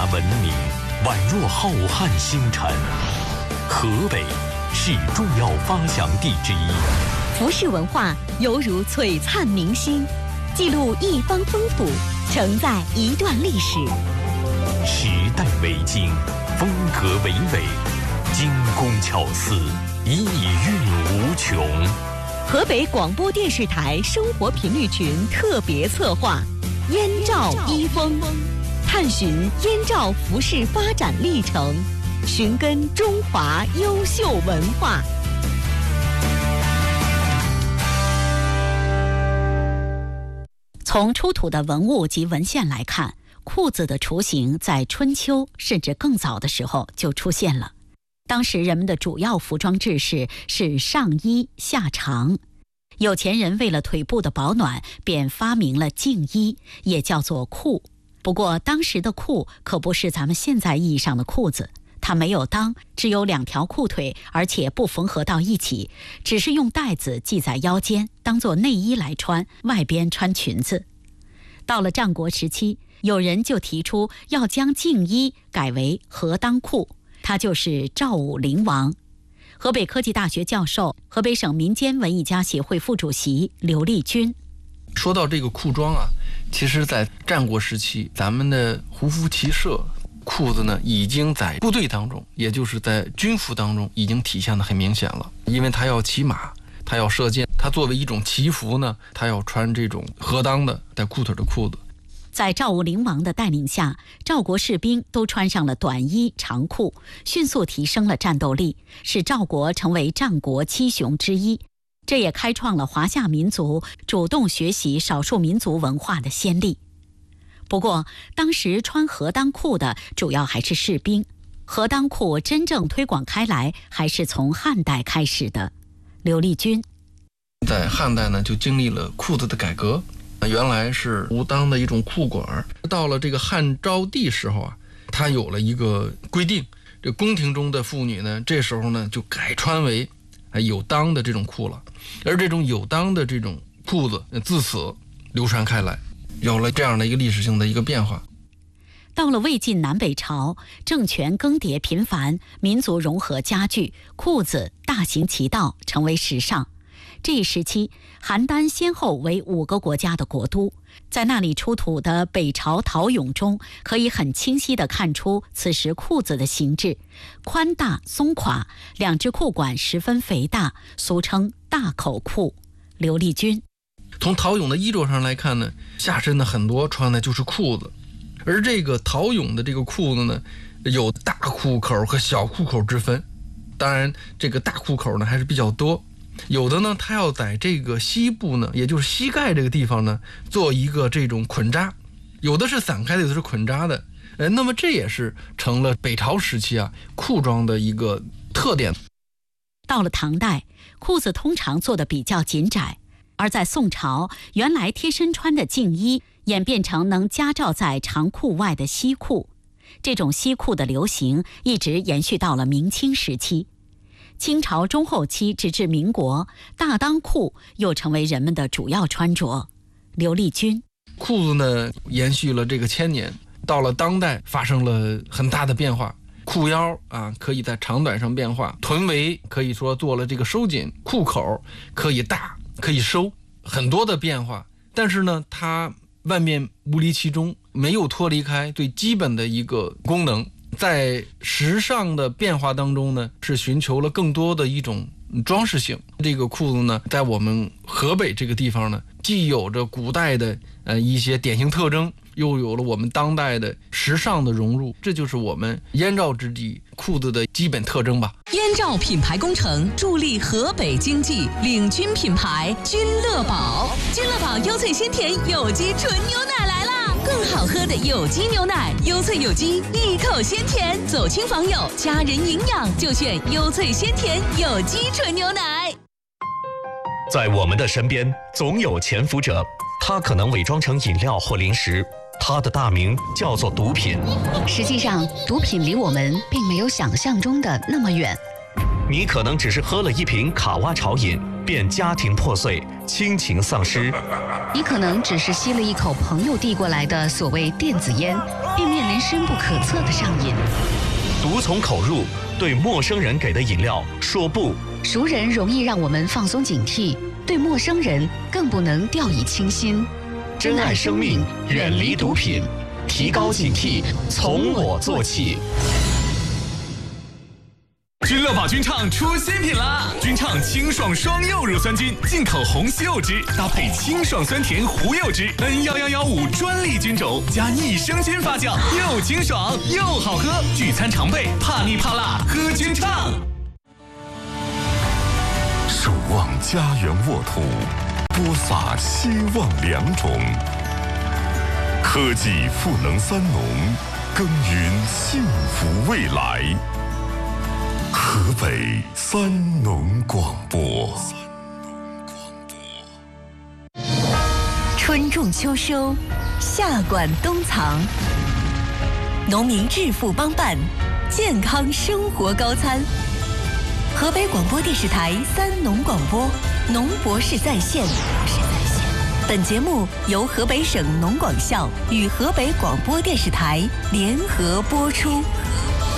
文明宛若浩瀚星辰。河北是重要发祥地之一， 服饰文化犹如璀璨明星，记录一方风土，承载一段历史。 时代为经，风格为纬，精工巧思，意蕴无穷。 河北广播电视台生活频率群特别策划《燕赵衣风》，探寻燕赵服饰发展历程，寻根中华优秀文化。从出土的文物及文献来看，裤子的雏形在春秋甚至更早的时候就出现了。当时人们的主要服装制式是上衣下长，有钱人为了腿部的保暖，便发明了净衣，也叫做裤。不过当时的裤可不是咱们现在意义上的裤子，它没有裆，只有2条裤腿，而且不缝合到一起，只是用带子系在腰间，当作内衣来穿，外边穿裙子。到了战国时期，有人就提出要将净衣改为合裆裤，他就是赵武灵王。河北科技大学教授、河北省民间文艺家协会副主席刘立军说到这个裤装啊，其实在战国时期，咱们的胡服骑射裤子呢，已经在部队当中，也就是在军服当中已经体现得很明显了。因为他要骑马，他要射箭，他作为一种骑服呢，他要穿这种合裆的带裤腿的裤子。 在赵武灵王的带领下，赵国士兵都穿上了短衣长裤，迅速提升了战斗力，使赵国成为战国7雄之一。这也开创了华夏民族主动学习少数民族文化的先例。不过，当时穿合裆裤的主要还是士兵，合裆裤真正推广开来还是从汉代开始的。刘立军在汉代呢，就经历了裤子的改革。原来是无裆的一种裤管，到了这个汉昭帝时候啊，他有了一个规定，这宫廷中的妇女呢，这时候呢就改穿为有裆的这种裤了。而这种有裆的这种裤子自此流传开来，有了这样的一个历史性的一个变化。 到了魏晋南北朝，政权更迭频繁，民族融合加剧，裤子大行其道，成为时尚。这一时期，邯郸先后为5个国家的国都，在那里出土的北朝陶俑中，可以很清晰地看出此时裤子的形制，宽大松垮，2只裤管十分肥大，俗称大口裤。刘立军从陶俑的衣着上来看呢，下身的很多穿的就是裤子，而这个陶俑的这个裤子呢，有大裤口和小裤口之分。当然这个大裤口呢还是比较多，有的呢它要在这个膝部呢，也就是膝盖这个地方呢，做一个这种捆扎，有的是散开的，有的是捆扎的。那么这也是成了北朝时期啊裤装的一个特点。 到了唐代，裤子通常做得比较紧窄，而在宋朝，原来贴身穿的净衣演变成能夹罩在长裤外的西裤。这种西裤的流行一直延续到了明清时期。清朝中后期直至民国，大裆裤又成为人们的主要穿着。刘立军裤子呢延续了这个1000年，到了当代发生了很大的变化。裤腰啊可以在长短上变化，臀围可以说做了这个收紧，裤口可以大可以收，很多的变化。但是呢，它万变无离其中，没有脱离开最基本的一个功能。在时尚的变化当中呢，是寻求了更多的一种装饰性。这个裤子呢，在我们河北这个地方呢，既有着古代的一些典型特征，又有了我们当代的时尚的融入，这就是我们燕赵之地裤子的基本特征吧。 燕赵品牌工程助力河北经济，领军品牌君乐宝。君乐宝优萃鲜甜有机纯牛奶来啦！更好喝的有机牛奶，优萃有机，一口鲜甜，走亲访友，家人营养就选优萃鲜甜有机纯牛奶。 在我们的身边，总有潜伏者，他可能伪装成饮料或零食，他的大名叫做毒品。 实际上，毒品离我们并没有想象中的那么远。 你可能只是喝了一瓶卡哇潮饮， 便家庭破碎，亲情丧失。 你可能只是吸了一口朋友递过来的所谓电子烟，并面临深不可测的上瘾。 毒从口入，对陌生人给的饮料说不。 熟人容易让我们放松警惕，对陌生人更不能掉以轻心。 珍爱生命，远离毒品，提高警惕，从我做起。 君乐宝君畅出新品啦！君畅清爽双柚乳酸菌，进口红西柚汁，搭配清爽酸甜胡柚汁 ，N1115专利菌种，加益生菌发酵，又清爽又好喝。聚餐常备，怕腻怕辣，喝君畅。 守望家园沃土，播撒希望良种。科技赋能三农，耕耘幸福未来。河北三农广播。 春种秋收，夏管冬藏，农民致富帮办，健康生活高餐。河北广播电视台三农广播，农博士在线。本节目由河北省农广校与河北广播电视台联合播出。